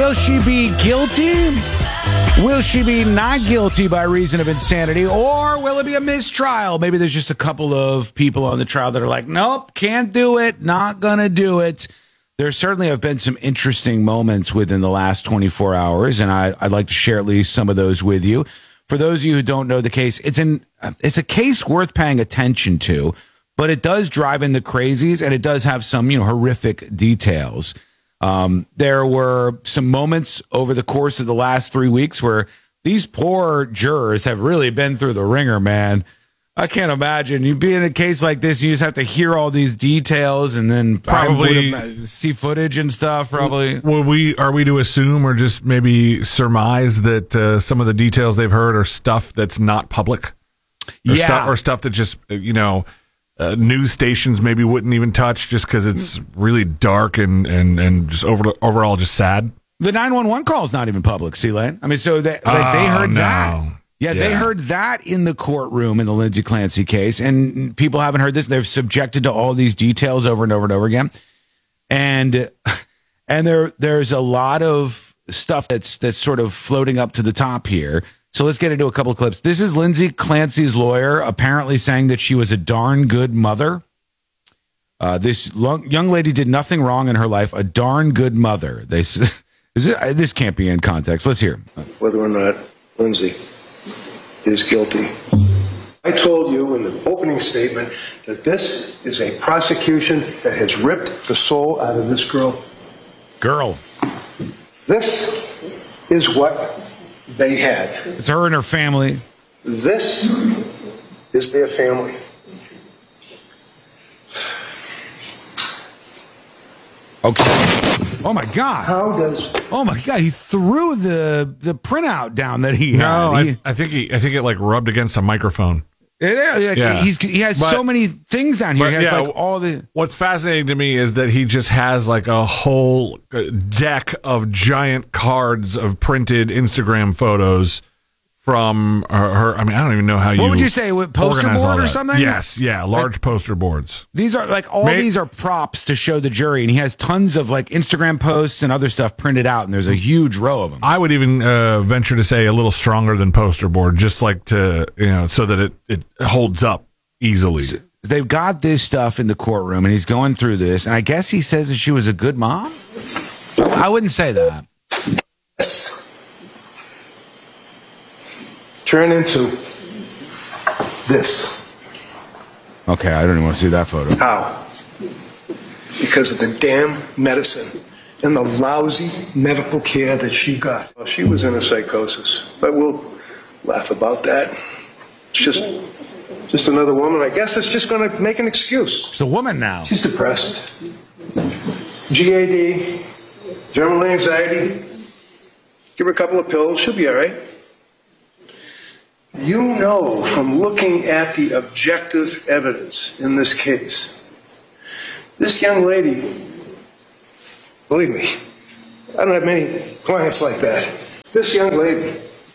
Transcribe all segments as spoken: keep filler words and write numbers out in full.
Will she be guilty? Will she be not guilty by reason of insanity? Or will it be a mistrial? Maybe there's just a couple of people on the trial that are like, nope, can't do it, not going to do it. There certainly have been some interesting moments within the last twenty-four hours, and I, I'd like to share at least some of those with you. For those of you who don't know the case, it's an it's a case worth paying attention to, but it does drive in the crazies, and it does have some, you know, horrific details. Um, there were some moments over the course of the last three weeks where these poor jurors have really been through the ringer, man. I can't imagine you be in a case like this. You just have to hear all these details and then probably see footage and stuff. Probably. Will we, are we to assume or just maybe surmise that uh, some of the details they've heard are stuff that's not public? Or yeah. Stuff, or stuff that just, you know, Uh, news stations maybe wouldn't even touch just because it's really dark and, and, and just over, overall just sad. The nine one one call is not even public, C-Lane. I mean, so they, oh, they heard no. that. Yeah, yeah, they heard that in the courtroom in the Lindsay Clancy case, and people haven't heard this. They're subjected to all these details over and over and over again. And and there there's a lot of stuff that's that's sort of floating up to the top here. So let's get into a couple of clips. This is Lindsay Clancy's lawyer apparently saying that she was a darn good mother. Uh, this long, young lady did nothing wrong in her life. A darn good mother. They is it, this can't be in context. Let's hear. Whether or not Lindsay is guilty. I told you in the opening statement that this is a prosecution that has ripped the soul out of this girl. Girl. This is what they had. It's her and her family. This is their family. Okay. Oh my God. How does? Oh my God. He threw the the printout down that he no, had. No, I, I think he. I think it like rubbed against a microphone. It, it, yeah. he's, he has but, so many things down here. He has yeah, like all the. What's fascinating to me is that he just has like a whole deck of giant cards of printed Instagram photos from her. her I mean, I don't even know how you. What would you say? With poster board or something? Yes, yeah, large like, poster boards. These are like all May- these are props to show the jury, and he has tons of like Instagram posts and other stuff printed out, and there's a huge row of them. I would even uh, venture to say a little stronger than poster board, just like to you know, so that it it holds up easily. So they've got this stuff in the courtroom, and he's going through this, and I guess he says that she was a good mom. I wouldn't say that. Yes. Turn into this. Okay, I don't even want to see that photo. How? Because of the damn medicine and the lousy medical care that she got. Well, she was in a psychosis, but we'll laugh about that. It's just, just another woman. I guess it's just going to make an excuse. It's a woman now. She's depressed. G A D, general anxiety. Give her a couple of pills, she'll be all right. You know from looking at the objective evidence in this case, this young lady, believe me, I don't have many clients like that. This young lady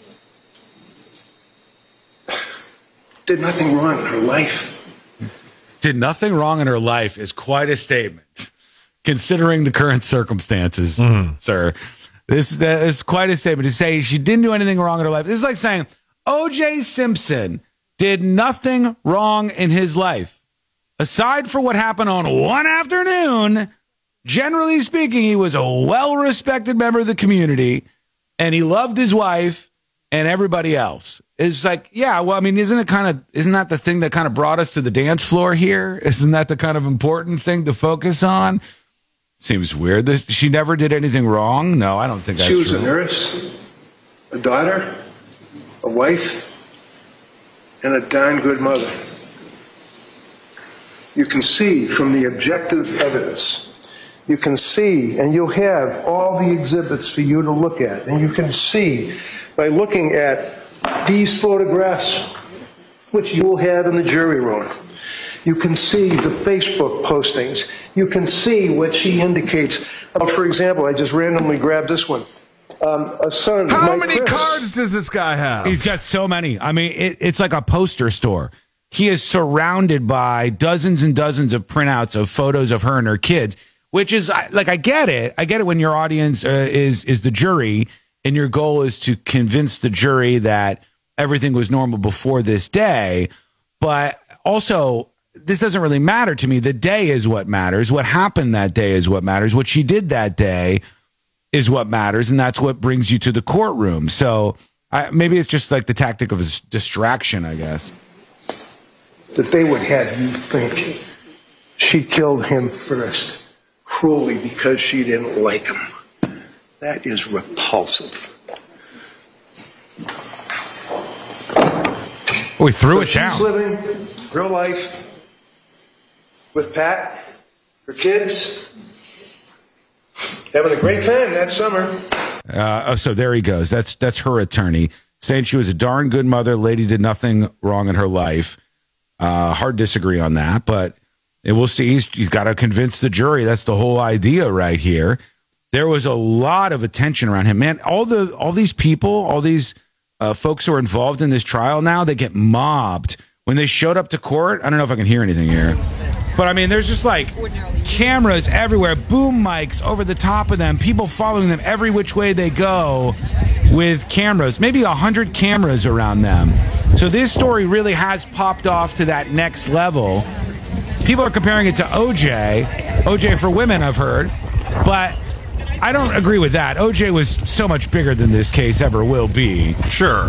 did nothing wrong in her life. Did nothing wrong in her life is quite a statement, considering the current circumstances, mm-hmm. sir. This, that is quite a statement to say she didn't do anything wrong in her life. This is like saying O J Simpson did nothing wrong in his life. Aside for what happened on one afternoon, generally speaking, he was a well-respected member of the community, and he loved his wife and everybody else. It's like, yeah, well, I mean, isn't it kind of, isn't that the thing that kind of brought us to the dance floor here? Isn't that the kind of important thing to focus on? Seems weird. This, she never did anything wrong? No, I don't think that's true. She was true. a nurse, a daughter, a wife, and a darn good mother. You can see from the objective evidence, you can see, and you'll have all the exhibits for you to look at, and you can see by looking at these photographs, which you will have in the jury room. You can see the Facebook postings. You can see what she indicates. Uh, for example, I just randomly grabbed this one. Um, a son. How Mike many Chris. cards does this guy have? He's got so many. I mean, it, it's like a poster store. He is surrounded by dozens and dozens of printouts of photos of her and her kids. which is I- like, I get it. I get it when your audience uh, is is the jury and your goal is to convince the jury that everything was normal before this day. But also, this doesn't really matter to me. The day is what matters. What happened that day is what matters. What she did that day is what matters. And that's what brings you to the courtroom. So I, maybe it's just like the tactic of dis- distraction, I guess. That they would have you think she killed him first, cruelly because she didn't like him. That is repulsive. We threw So it she's down. living real life with Pat, her kids, having a great time that summer. Uh, oh, so there he goes. That's that's her attorney saying she was a darn good mother. Lady did nothing wrong in her life. Uh, hard to disagree on that, but we'll see. He's, he's got to convince the jury. That's the whole idea right here. There was a lot of attention around him, man. All the all these people, all these uh, folks who are involved in this trial now, they get mobbed when they showed up to court. I don't know if I can hear anything here. But, I mean, there's just, like, cameras everywhere, boom mics over the top of them, people following them every which way they go with cameras, maybe one hundred cameras around them. So this story really has popped off to that next level. People are comparing it to O J. O J for women, I've heard. But I don't agree with that. O J was so much bigger than this case ever will be. Sure.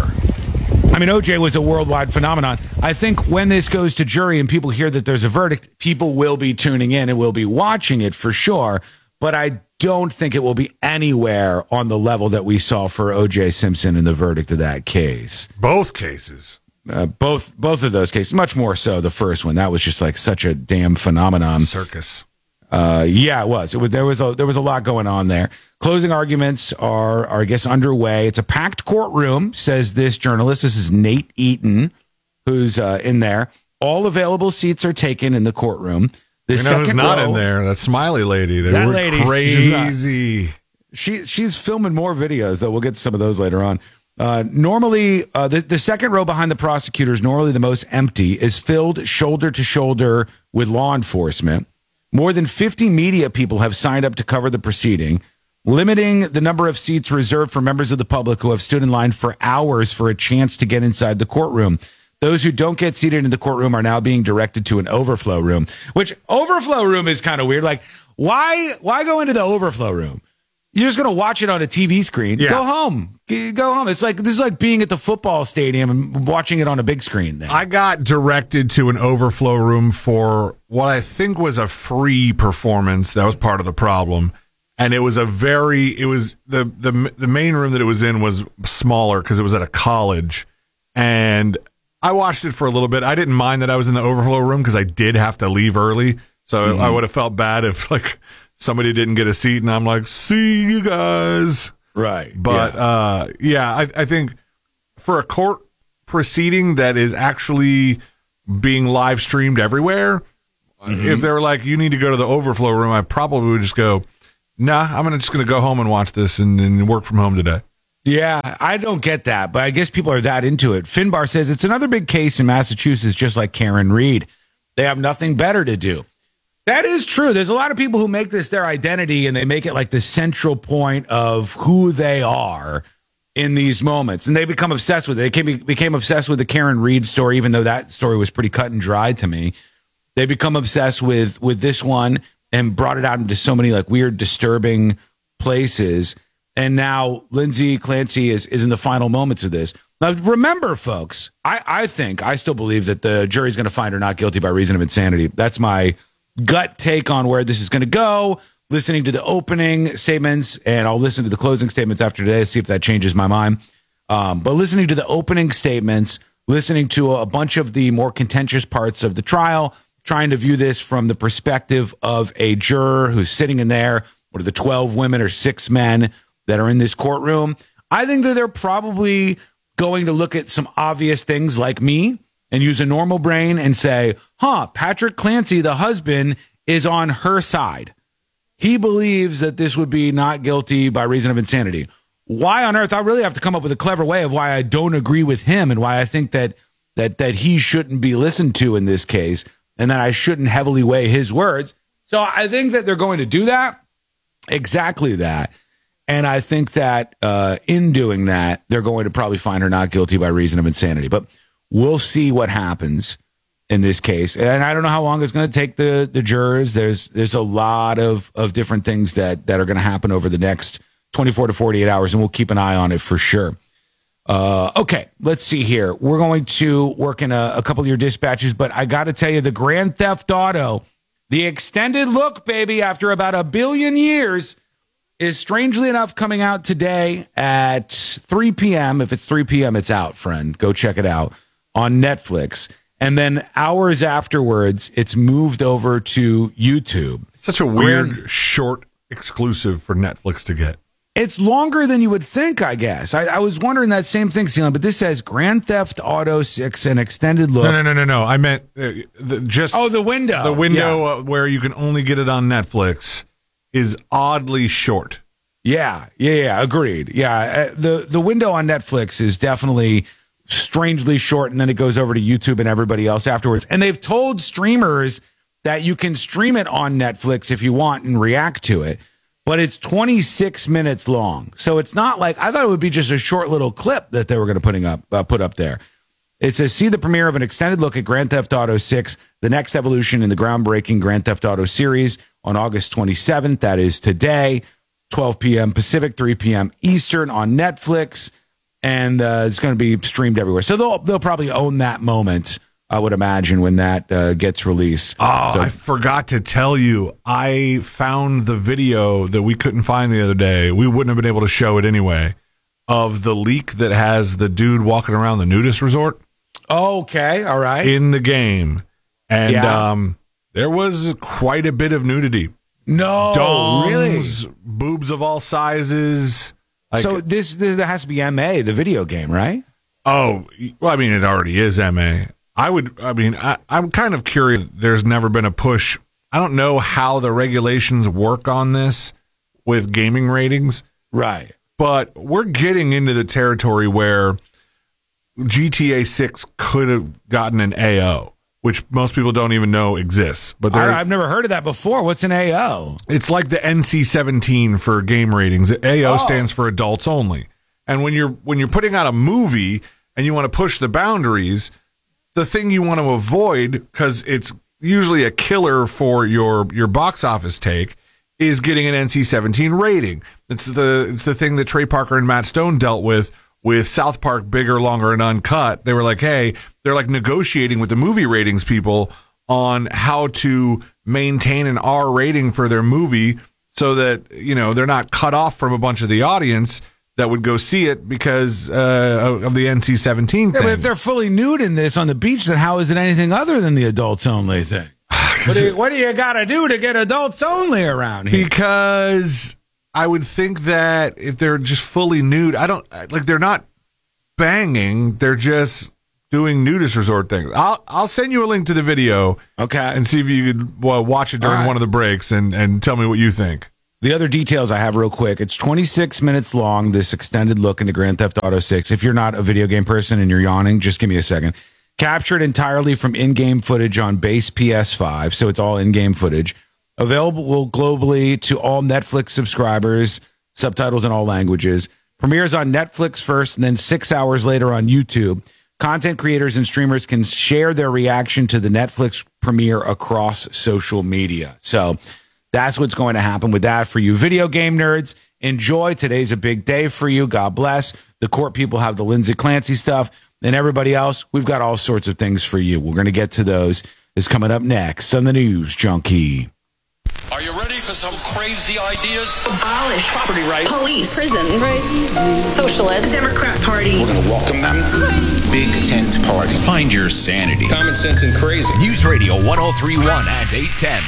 I mean, O J was a worldwide phenomenon. I think when this goes to jury and people hear that there's a verdict, people will be tuning in and will be watching it for sure. But I don't think it will be anywhere on the level that we saw for O J Simpson in the verdict of that case. Both cases. Uh, both both of those cases, much more so the first one. That was just like such a damn phenomenon. Circus. Uh, yeah, it was. It was. There was a there was a lot going on there. Closing arguments are, are I guess, underway. It's a packed courtroom, says this journalist. This is Nate Eaton, who's uh, in there. All available seats are taken in the courtroom. The You know who's second not row, in there? That smiley lady. They That were lady, she's crazy. She she's filming more videos, though. We'll get to some of those later on. Uh, normally, uh, the, the second row behind the prosecutors, normally the most empty, is filled shoulder to shoulder with law enforcement. More than fifty media people have signed up to cover the proceeding, limiting the number of seats reserved for members of the public who have stood in line for hours for a chance to get inside the courtroom. Those who don't get seated in the courtroom are now being directed to an overflow room, which overflow room is kind of weird. Like, why, why go into the overflow room? You're just going to watch it on a T V screen. Yeah. Go home. G- Go home. It's like, this is like being at the football stadium and watching it on a big screen there. I got directed to an overflow room for what I think was a free performance. That was part of the problem. And it was a very, it was the, the, the main room that it was in was smaller because it was at a college. And I watched it for a little bit. I didn't mind that I was in the overflow room because I did have to leave early. So mm-hmm. I would have felt bad if like somebody didn't get a seat and I'm like, see you guys. Right. But yeah, uh, yeah I, I think for a court proceeding that is actually being live streamed everywhere, mm-hmm. if they were like, you need to go to the overflow room, I probably would just go, nah, I'm gonna just going to go home and watch this and, and work from home today. Yeah, I don't get that, but I guess people are that into it. Finbar says it's another big case in Massachusetts, just like Karen Reed. They have nothing better to do. That is true. There's a lot of people who make this their identity and they make it like the central point of who they are in these moments. And they become obsessed with it. They became, became obsessed with the Karen Reed story, even though that story was pretty cut and dry to me. They become obsessed with, with this one and brought it out into so many like weird, disturbing places. And now Lindsay Clancy is, is in the final moments of this. Now, remember, folks, I, I think, I still believe that the jury's going to find her not guilty by reason of insanity. That's my gut take on where this is going to go. Listening to the opening statements, and I'll listen to the closing statements after today to see if that changes my mind. Um, but listening to the opening statements, listening to a bunch of the more contentious parts of the trial, trying to view this from the perspective of a juror who's sitting in there, what are the twelve women or six men that are in this courtroom, I think that they're probably going to look at some obvious things like me and use a normal brain and say, huh, Patrick Clancy, the husband, is on her side. He believes that this would be not guilty by reason of insanity. Why on earth? I really have to come up with a clever way of why I don't agree with him and why I think that that that he shouldn't be listened to in this case and that I shouldn't heavily weigh his words. So I think that they're going to do that, exactly that. And I think that uh, in doing that, they're going to probably find her not guilty by reason of insanity. But we'll see what happens in this case. And I don't know how long it's going to take the, the jurors. There's there's a lot of, of different things that, that are going to happen over the next twenty-four to forty-eight hours, and we'll keep an eye on it for sure. Uh, okay, let's see here. We're going to work in a, a couple of your dispatches, but I got to tell you, the Grand Theft Auto, the extended look, baby, after about a billion years, is strangely enough coming out today at three p.m. If it's three p.m., it's out, friend. Go check it out on Netflix. And then hours afterwards, it's moved over to YouTube. Such a weird, Grand- short exclusive for Netflix to get. It's longer than you would think, I guess. I, I was wondering that same thing, Celine, but this says Grand Theft Auto six, an extended look. No, no, no, no, no. I meant uh, the, just... Oh, the window. The window yeah. uh, where you can only get it on Netflix is oddly short. Yeah, yeah, yeah, agreed. Yeah, uh, the, the window on Netflix is definitely strangely short, and then it goes over to YouTube and everybody else afterwards. And they've told streamers that you can stream it on Netflix if you want and react to it. But it's twenty-six minutes long. So it's not like, I thought it would be just a short little clip that they were going to putting up, uh, put up there. It says, see the premiere of an extended look at Grand Theft Auto six, the next evolution in the groundbreaking Grand Theft Auto series on August twenty-seventh. That is today, twelve p.m. Pacific, three p.m. Eastern on Netflix. And uh, it's going to be streamed everywhere. So they'll, they'll probably own that moment, I would imagine, when that uh, gets released. Oh, so, I forgot to tell you. I found the video that we couldn't find the other day. We wouldn't have been able to show it anyway, of the leak that has the dude walking around the nudist resort. Okay, all right. In the game. And yeah. um, there was quite a bit of nudity. No, Dongs, really? Boobs of all sizes. Like, so this, this has to be M A, the video game, right? Oh, well, I mean, it already is M A. I would, I mean, I, I'm kind of curious. There's never been a push. I don't know how the regulations work on this with gaming ratings. Right. But we're getting into the territory where G T A six could have gotten an A O, which most people don't even know exists. But I, I've never heard of that before. What's an A O? It's like the N C seventeen for game ratings. A O oh. stands for adults only. And when you're when you're putting out a movie and you want to push the boundaries, the thing you want to avoid, because it's usually a killer for your your box office take, is getting an N C seventeen rating. It's the it's the thing that Trey Parker and Matt Stone dealt with with South Park, Bigger, Longer, and Uncut. They were like, hey, they're like negotiating with the movie ratings people on how to maintain an R rating for their movie so that, you know, they're not cut off from a bunch of the audience that would go see it because uh, of the N C seventeen yeah, thing. But if they're fully nude in this on the beach, then how is it anything other than the adults only thing? what, do you, what do you got to do to get adults only around here? Because I would think that if they're just fully nude, I don't like. They're not banging; they're just doing nudist resort things. I'll I'll send you a link to the video, okay, and see if you could well, watch it during right. one of the breaks and and tell me what you think. The other details I have real quick. It's twenty-six minutes long, this extended look into Grand Theft Auto six. If you're not a video game person and you're yawning, just give me a second. Captured entirely from in-game footage on base P S five, so it's all in-game footage. Available globally to all Netflix subscribers, subtitles in all languages. Premieres on Netflix first, and then six hours later on YouTube. Content creators and streamers can share their reaction to the Netflix premiere across social media. So that's what's going to happen with that for you video game nerds. Enjoy. Today's a big day for you. God bless. The court people have the Lindsay Clancy stuff, and everybody else, we've got all sorts of things for you. We're going to get to those. It's coming up next on the News Junkie. Are you ready for some crazy ideas? Abolish property rights, police, prisons, right. Socialists, the Democrat Party. We're going to welcome them. Big tent party. Find your sanity. Common sense and crazy. News Radio one oh three point one and eight ten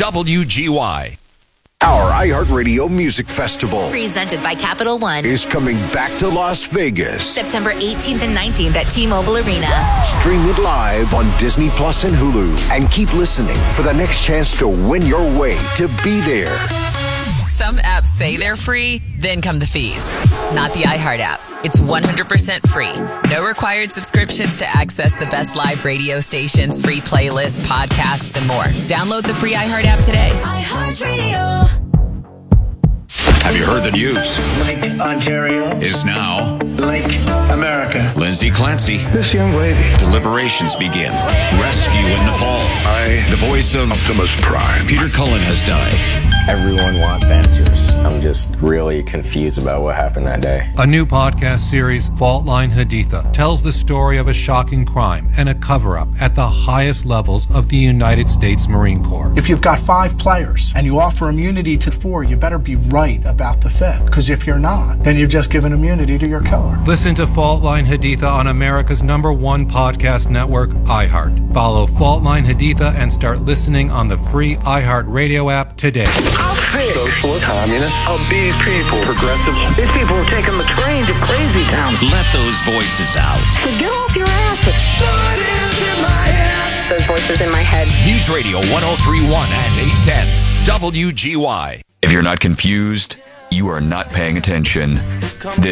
W G Y. Our iHeartRadio Music Festival, presented by Capital One, is coming back to Las Vegas. September eighteenth and nineteenth at T-Mobile Arena. Stream it live on Disney Plus and Hulu. And keep listening for the next chance to win your way to be there. Some apps say they're free, then come the fees. not the iHeart app. It's one hundred percent free. No required subscriptions to access the best live radio stations, free playlists, podcasts, and more. Download the free iHeart app today. iHeartRadio. Have you heard the news? Lake Ontario Is now Lake America. Lindsay Clancy. This young lady. Deliberations begin. Rescue in Nepal. I, The voice of Optimus Prime. Peter Cullen has died. Everyone wants answers. I'm just really confused about what happened that day. A new podcast series, Fault Line Haditha, tells the story of a shocking crime and a cover-up at the highest levels of the United States Marine Corps. If you've got five players and you offer immunity to four, you better be right about the fifth. Because if you're not, then you've just given immunity to your killer. Listen to Fault Line Haditha on America's number one podcast network, iHeart. Follow Fault Line Haditha and start listening on the free iHeart Radio app today. I'll say it. Socialist, communist, obese people, progressives. These people are taking the train to Crazy Town. Let those voices out. So get off your asses. Those voices in my head. News Radio one oh three point one and eight ten W G Y. If you're not confused, you are not paying attention. This